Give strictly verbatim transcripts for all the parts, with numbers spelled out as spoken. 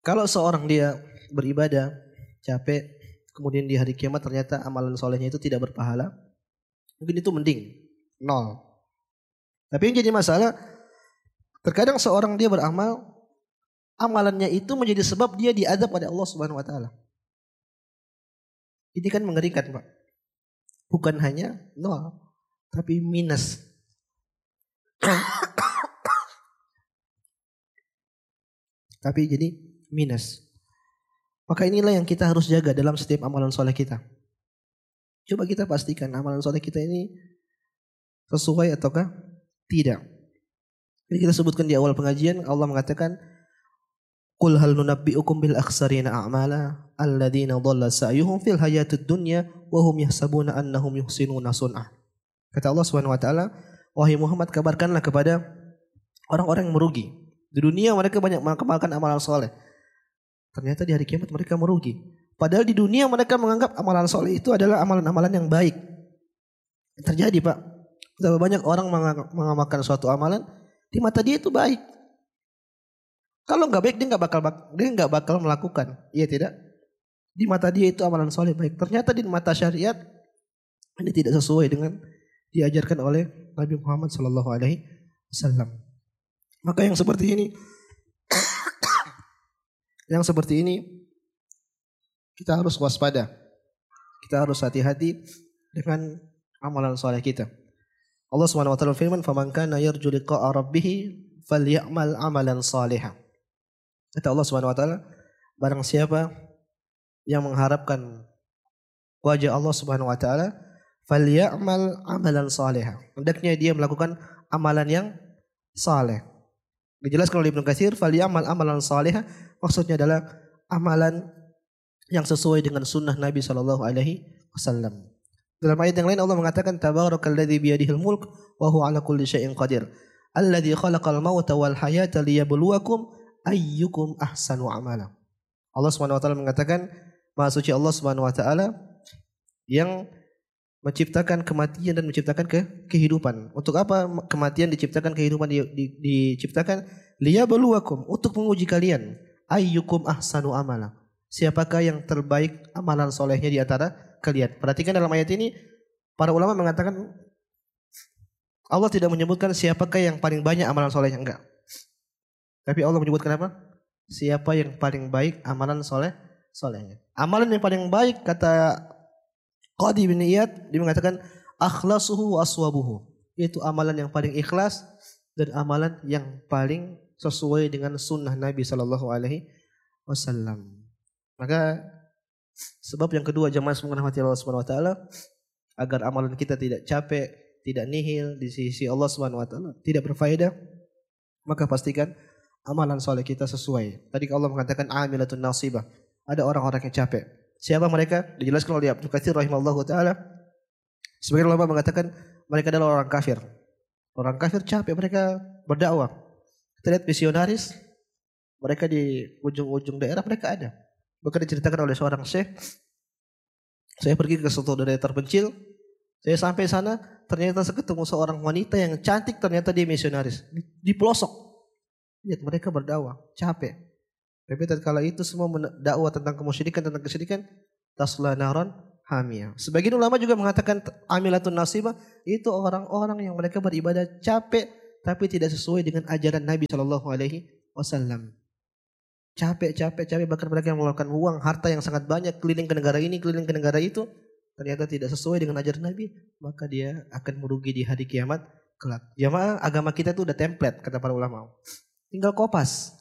Kalau seorang dia beribadah, capek, kemudian di hari kiamat ternyata amalan solehnya itu tidak berpahala, mungkin itu mending, nol. Tapi yang jadi masalah, terkadang seorang dia beramal, amalannya itu menjadi sebab dia diazab oleh Allah Subhanahu wa taala. Ini kan mengerikan, Pak. Bukan hanya nol, tapi minus. Tapi jadi minus. Maka inilah yang kita harus jaga dalam setiap amalan soleh kita. Coba kita pastikan amalan soleh kita ini sesuai ataukah tidak. Jadi kita sebutkan di awal pengajian, Allah mengatakan, Qul hal nunabbi'ukum bil akhsarina a'mala alladhina dhalla sa'yuhum fil hayatid dunya wa hum yahsabuna annahum yuhsinuna sun'ah. Kata Allah Subhanahu wa taala, wahai Muhammad, kabarkanlah kepada orang-orang yang merugi. Di dunia mereka banyak mengamalkan amalan soleh. Ternyata di hari kiamat mereka merugi. Padahal di dunia mereka menganggap amalan soleh itu adalah amalan-amalan yang baik. Terjadi, Pak. Betapa banyak orang mengamalkan suatu amalan, di mata dia itu baik. Kalau nggak baik dia nggak bakal dia nggak bakal melakukan. Iya tidak? Di mata dia itu amalan soleh baik. Ternyata di mata syariat ini tidak sesuai dengan diajarkan oleh Nabi Muhammad Sallallahu Alaihi Wasallam. Maka yang seperti ini, yang seperti ini kita harus waspada. Kita harus hati-hati dengan amalan soleh kita. Allah Subhanahu wa taala firman, "Faman kana yarju liqa'a rabbih falyamal 'amalan shalihan." Kata Allah Subhanahu wa taala, barang siapa yang mengharapkan wajah Allah Subhanahu wa taala, falyamal 'amalan shalihan. Hendaknya dia melakukan amalan yang saleh. Dijelaskan oleh Ibnu Katsir, falyamal 'amalan shalihan maksudnya adalah amalan yang sesuai dengan sunnah Nabi sallallahu alaihi wasallam. Dalam ayat yang lain Allah mengatakan, Tabarakalladzi biyadihil mulk wa huwa ala kulli syai'in qadir. Alladzi khalaqal mauta wal hayata liyabluwakum ayyukum ahsanu amala. Allah Subhanahu wa taala mengatakan, Maha suci Allah Subhanahu wa taala yang menciptakan kematian dan menciptakan ke kehidupan. Untuk apa kematian diciptakan, kehidupan di, di, diciptakan? Liyabluwakum, untuk menguji kalian. Ayyukum ahsanu amala. Siapakah yang terbaik amalan solehnya di antara kalian? Perhatikan dalam ayat ini, para ulama mengatakan Allah tidak menyebutkan siapakah yang paling banyak amalan solehnya, enggak. Tapi Allah menyebutkan apa? Siapa yang paling baik amalan soleh solehnya. Amalan yang paling baik, kata Qadi bin Iyad, dia mengatakan akhlasuhu wa aswabuhu. Yaitu amalan yang paling ikhlas dan amalan yang paling sesuai dengan sunnah Nabi sallallahu alaihi wasallam. Maka sebab yang kedua, jamaah semua rahmati Allah Subhanahu wa taala, agar amalan kita tidak capek, tidak nihil di sisi Allah Subhanahu wa taala, tidak berfaedah, maka pastikan amalan soleh kita sesuai. Tadi Allah mengatakan amilatun nasibah. Ada orang-orang yang capek. Siapa mereka? Dijelaskan oleh Ibnu Katsir rahimahullahu taala. Sebagian ulama mengatakan mereka adalah orang kafir. Orang kafir capek mereka berdakwah. Kita lihat misionaris, mereka di ujung-ujung daerah mereka ada. Bahkan diceritakan oleh seorang syekh, saya pergi ke suatu daerah terpencil, saya sampai sana, ternyata saya ketemu seorang wanita yang cantik, ternyata dia misionaris. Di, di pelosok. Lihat mereka berdakwah, capek. Tapi tatkala itu semua dakwah tentang kemusyrikan, tentang kesyirikan, tasla naran hamiyah. Sebagian ulama juga mengatakan amilatun nasibah, itu orang-orang yang mereka beribadah capek, tapi tidak sesuai dengan ajaran Nabi Shallallahu Alaihi Wasallam. Capek, capek, capek, bahkan mereka yang mengeluarkan uang, harta yang sangat banyak, keliling ke negara ini, keliling ke negara itu, ternyata tidak sesuai dengan ajaran Nabi, maka dia akan merugi di hari kiamat kelak. Jamaah, agama kita itu udah template, kata para ulama. Tinggal kopas.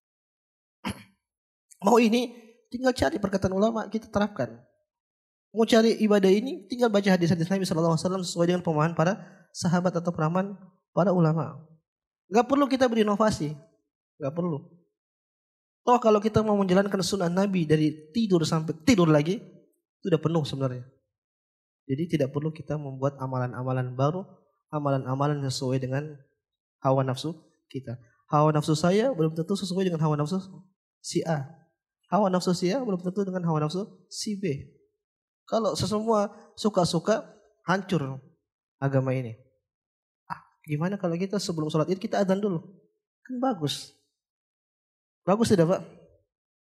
Mau ini, tinggal cari perkataan ulama, kita terapkan. Mau cari ibadah ini, tinggal baca hadis-hadis Nabi shallallahu alaihi wasallam sesuai dengan pemahaman para sahabat atau pemahaman para ulama. Gak perlu kita berinovasi, gak perlu. Toh kalau kita mau menjalankan sunnah Nabi dari tidur sampai tidur lagi, itu udah penuh sebenarnya. Jadi tidak perlu kita membuat amalan-amalan baru, amalan-amalan sesuai dengan hawa nafsu kita. Hawa nafsu saya belum tentu sesuai dengan hawa nafsu si A. Hawa nafsu si A belum tentu dengan hawa nafsu si B. Kalau sesemua suka-suka, hancur agama ini. Ah, gimana kalau kita sebelum sholat id kita adzan dulu? Kan bagus. Bagus tidak Pak?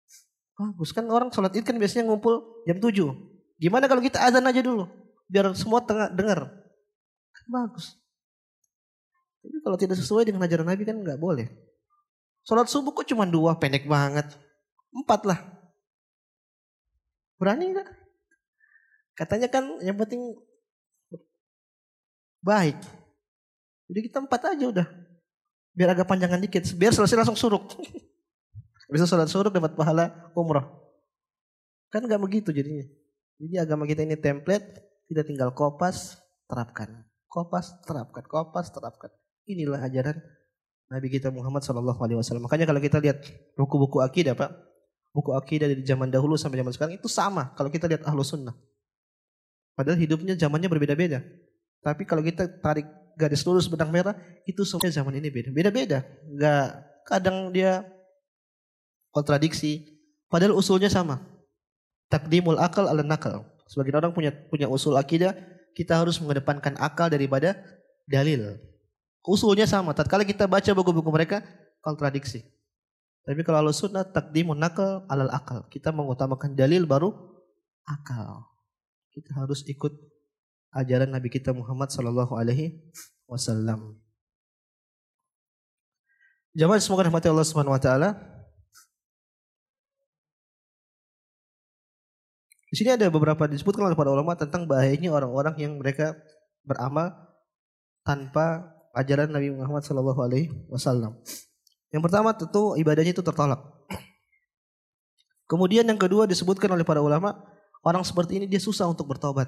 Bagus kan orang sholat id kan biasanya ngumpul jam tujuh. Gimana kalau kita azan aja dulu biar semua tengah dengar. Kan bagus. Tapi kalau tidak sesuai dengan ajaran Nabi kan nggak boleh. Sholat subuh kok cuma dua, pendek banget. Empat lah. Berani nggak? Katanya kan yang penting baik. Jadi kita empat aja udah. Biar agak panjangan dikit. Biar selesai langsung suruk. Bisa sholat suruk dapat pahala umrah. Kan nggak begitu jadinya. Jadi agama kita ini template. Kita tinggal kopas, terapkan. Kopas, terapkan. Kopas, terapkan. Inilah ajaran Nabi kita Muhammad Sallallahu Alaihi Wasallam. Makanya kalau kita lihat buku-buku akidah, Pak, buku akidah dari zaman dahulu sampai zaman sekarang itu sama. Kalau kita lihat Ahlus Sunnah, padahal hidupnya zamannya berbeda-beda. Tapi kalau kita tarik garis lurus benang merah, itu semuanya zaman ini beda. Beda-beda. Enggak, kadang dia kontradiksi. Padahal usulnya sama. Takdimul akal ala nakal. Sebagian orang punya punya usul akidah, kita harus mengedepankan akal daripada dalil. Usulnya sama. Tatkala kita baca buku-buku mereka, kontradiksi. Tapi kalau Ahlus Sunnah takdimun nakal alal akal. Kita mengutamakan dalil baru akal. Kita harus ikut ajaran Nabi kita Muhammad sallallahu alaihi wasallam. Jamaah semoga rahmati Allah Subhanahu wa taala. Di sini ada beberapa disebutkan oleh para ulama tentang bahayanya orang-orang yang mereka beramal tanpa ajaran Nabi Muhammad sallallahu alaihi wasallam. Yang pertama tentu ibadahnya itu tertolak. Kemudian yang kedua disebutkan oleh para ulama, orang seperti ini dia susah untuk bertobat.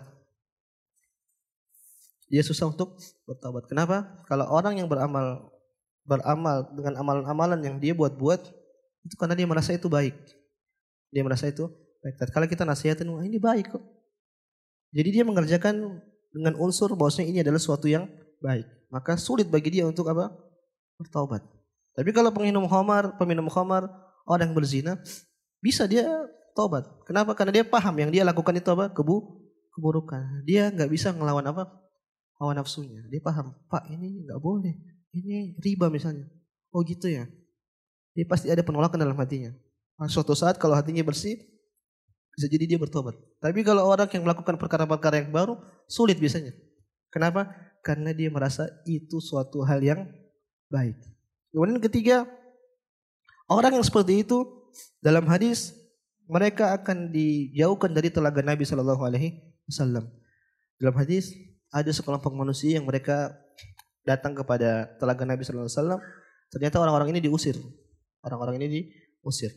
Dia susah untuk bertobat. Kenapa? Kalau orang yang beramal beramal dengan amalan-amalan yang dia buat-buat, itu karena dia merasa itu baik. Dia merasa itu baik. Kalau kita nasihatin, wah ini baik kok. Jadi dia mengerjakan dengan unsur bahwasanya ini adalah suatu yang baik. Maka sulit bagi dia untuk apa? Bertaubat. Tapi kalau peminum khamar, peminum khamar, orang yang berzina, bisa dia taubat. Kenapa? Karena dia paham yang dia lakukan itu apa? Kebu, keburukan. Dia nggak bisa ngelawan apa? Hawa nafsunya. Dia paham, Pak ini nggak boleh. Ini riba misalnya. Oh gitu ya. Dia pasti ada penolakan dalam hatinya. Nah, suatu saat kalau hatinya bersih, bisa jadi dia bertobat. Tapi kalau orang yang melakukan perkara-perkara yang baru, sulit biasanya. Kenapa? Karena dia merasa itu suatu hal yang baik. Kemudian ketiga, orang yang seperti itu dalam hadis mereka akan dijauhkan dari telaga Nabi Shallallahu Alaihi Wasallam. Dalam hadis ada sekelompok manusia yang mereka datang kepada telaga Nabi Shallallahu Alaihi Wasallam. Ternyata orang-orang ini diusir. Orang-orang ini diusir.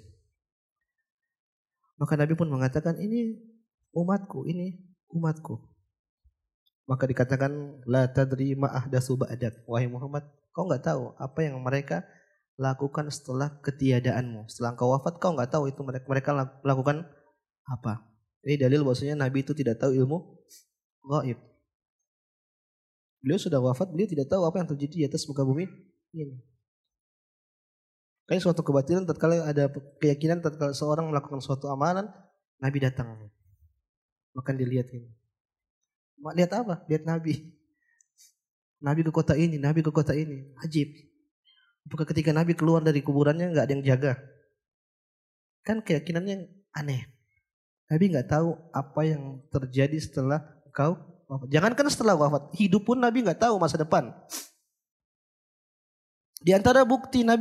Maka Nabi pun mengatakan ini umatku, ini umatku. Maka dikatakan la tadri ma ahdatsu ba'dak. Wahai Muhammad, kau enggak tahu apa yang mereka lakukan setelah ketiadaanmu. Setelah kau wafat kau enggak tahu itu mereka mereka lakukan apa. Ini dalil bahwasanya Nabi itu tidak tahu ilmu gaib. Beliau sudah wafat, beliau tidak tahu apa yang terjadi di atas muka bumi ini. Kayak suatu kebatilan tatkala ada keyakinan tatkala seorang melakukan suatu amalan, Nabi datang. Maka dilihat ini. Lihat apa? Lihat Nabi. Nabi ke kota ini, Nabi ke kota ini. Ajib. Apakah ketika Nabi keluar dari kuburannya nggak ada yang jaga? Kan keyakinannya aneh. Nabi nggak tahu apa yang terjadi setelah engkau wafat. Jangankan setelah wafat, hidup pun Nabi nggak tahu masa depan. Di antara bukti Nabi